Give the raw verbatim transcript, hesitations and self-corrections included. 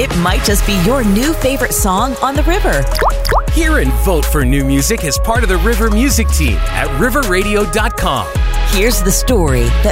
it might just be your new favorite song on the river. Hear and vote for new music as part of the River Music Team at river radio dot com. Here's the story that